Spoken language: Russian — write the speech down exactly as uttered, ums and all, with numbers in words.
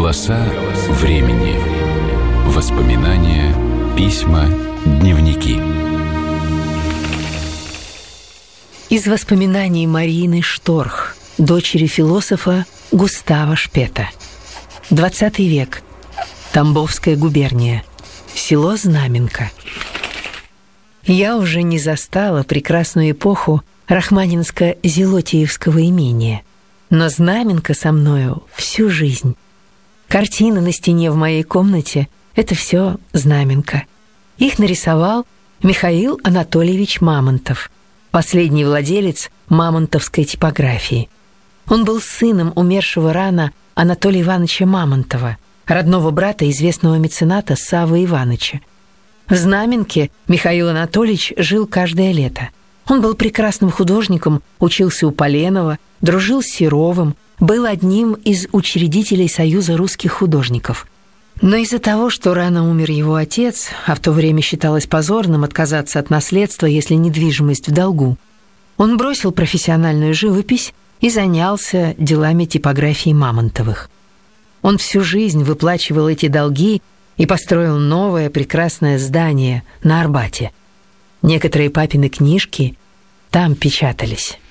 Голоса времени. Воспоминания, письма, дневники. Из воспоминаний Марины Шторх, дочери философа Густава Шпета. двадцатый век. Тамбовская губерния. Село Знаменка. Я уже не застала прекрасную эпоху Рахманинско-Зелотиевского имения, но Знаменка со мною всю жизнь. Картины на стене в моей комнате — это все Знаменка. Их нарисовал Михаил Анатольевич Мамонтов, последний владелец мамонтовской типографии. Он был сыном умершего рано Анатолия Ивановича Мамонтова, родного брата известного мецената Саввы Ивановича. В Знаменке Михаил Анатольевич жил каждое лето. Он был прекрасным художником, учился у Поленова, дружил с Серовым, был одним из учредителей Союза русских художников. Но из-за того, что рано умер его отец, а в то время считалось позорным отказаться от наследства, если недвижимость в долгу, он бросил профессиональную живопись и занялся делами типографии Мамонтовых. Он всю жизнь выплачивал эти долги и построил новое прекрасное здание на Арбате. Некоторые папины книжки там печатались.